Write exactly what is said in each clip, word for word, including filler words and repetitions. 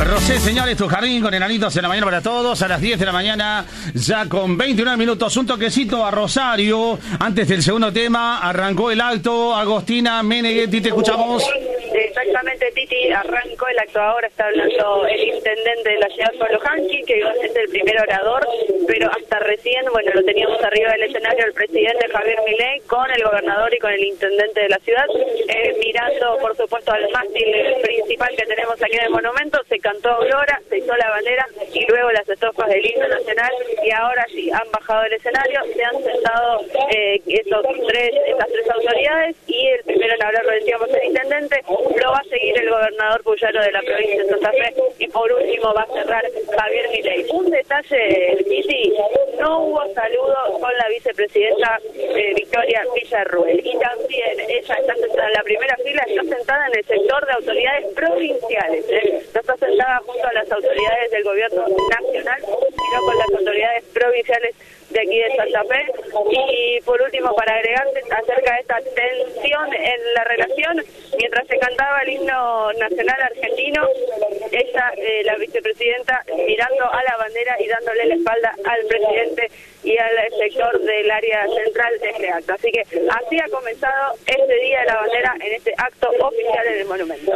Rosé, señores, tu jardín con enanitos en la mañana para todos. A las diez de la mañana, ya con veintinueve minutos. Un toquecito a Rosario. Antes del segundo tema, arrancó el acto. Agostina Meneghetti, te escuchamos. Exactamente, Titi, arrancó el acto ahora, está hablando el intendente de la ciudad, Pablo Hanqui, que iba a ser el primer orador, pero hasta recién, bueno, lo teníamos arriba del escenario el presidente Javier Milei con el gobernador y con el intendente de la ciudad, eh, mirando, por supuesto, al mástil principal que tenemos aquí en el monumento. Se cantó Aurora, se hizo la bandera y luego las estrofas del himno nacional, y ahora sí, han bajado del escenario, se han sentado eh, esos tres, esas tres autoridades, y el primero en hablar, lo decíamos, el intendente. Lo va a seguir el gobernador Puyaro de la provincia de Santa Fe, y por último va a cerrar Javier Milei. Un detalle, Titi, no hubo saludo con la vicepresidenta eh, Victoria Villarruel, y también ella está sentada en la primera fila, está sentada en el sector de autoridades provinciales, ¿eh? No está sentada junto a las autoridades del gobierno nacional, sino con las autoridades provinciales de aquí de Santa Fe. Y por último, para agregarte acerca de esta tensión en la relación, mientras se cantaba el himno nacional argentino, ella, eh, la vicepresidenta, mirando a la bandera y dándole la espalda al presidente y al sector del área central de este acto. Así que así ha comenzado este Día de la Bandera en este acto oficial en el monumento.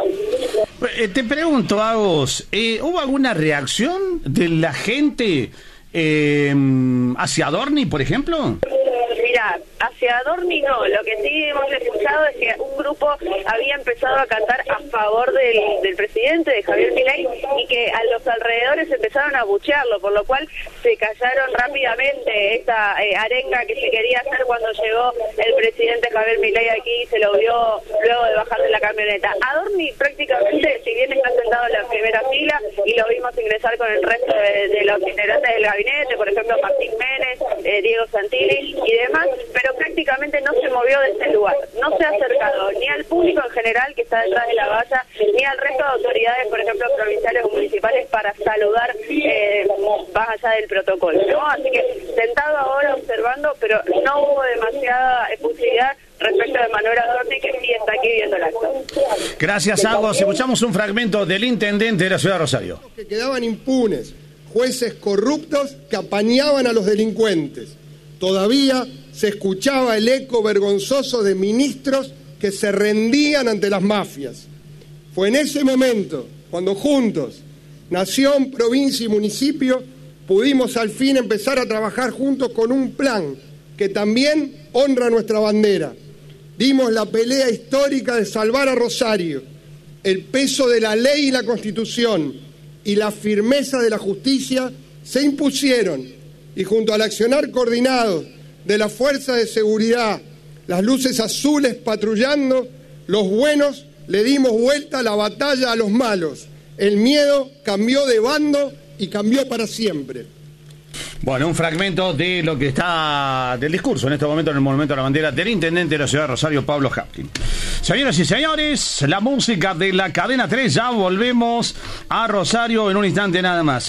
Eh, te pregunto, Agos, eh, ¿hubo alguna reacción de la gente eh, hacia Adorni, por ejemplo? Mira, hacia Adorni no, lo que sí hemos escuchado es que un grupo había empezado a cantar a favor del, del presidente, de Javier Milei, y que a los alrededores empezaron a abuchearlo, por lo cual se callaron rápidamente esta eh, arenga que se quería hacer cuando llegó el presidente Javier Milei aquí y se lo vio luego de bajar de la camioneta. Adorni prácticamente, si bien está sentado en la primera fila y lo vimos ingresar con el resto de, de los integrantes del gabinete, por ejemplo Martín Menes, eh, Diego Santilli y demás, pero prácticamente no se movió de ese lugar, no se ha acercado ni al público en general que está detrás de la valla, ni al resto de autoridades, por ejemplo provinciales o municipales, para saludar eh, más allá del protocolo, ¿no? Así que sentado ahora observando, pero no hubo demasiada efusividad respecto de Manuel Adorni, que sí está aquí viendo el acto. Gracias, Agos. Escuchamos un fragmento del intendente de la ciudad de Rosario. Que quedaban impunes, jueces corruptos que apañaban a los delincuentes. Todavía se escuchaba el eco vergonzoso de ministros que se rendían ante las mafias. Fue en ese momento, cuando juntos, nación, provincia y municipio, pudimos al fin empezar a trabajar juntos con un plan que también honra nuestra bandera. Dimos la pelea histórica de salvar a Rosario. El peso de la ley y la Constitución y la firmeza de la justicia se impusieron, y junto al accionar coordinado de la fuerza de seguridad, las luces azules patrullando, los buenos le dimos vuelta a la batalla a los malos. El miedo cambió de bando y cambió para siempre. Bueno, un fragmento de lo que está del discurso en este momento en el Monumento a la Bandera del intendente de la ciudad de Rosario, Pablo Hanqui. Señoras y señores, la música de la cadena tres, ya volvemos a Rosario en un instante nada más.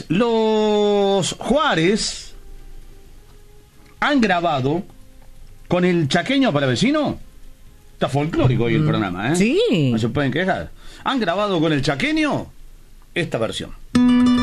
Los Juárez han grabado con el chaqueño para vecino. Está folclórico hoy el mm. programa, ¿eh? Sí. No se pueden quejar. Han grabado con el chaqueño esta versión.